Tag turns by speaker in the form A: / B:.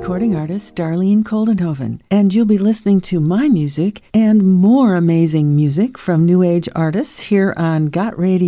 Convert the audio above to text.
A: recording artist Darlene Koldenhoven, and you'll be listening to my music and more amazing music from New Age artists here on Got Radio.